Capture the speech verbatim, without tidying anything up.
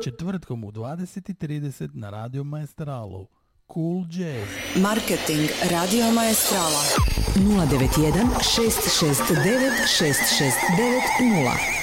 četvrtkom u dvadeset i trideset na Radio Maestralu. Cool Jazz. Marketing Radio Maestrala nula devet jedan šest šest devet šest šest devet nula.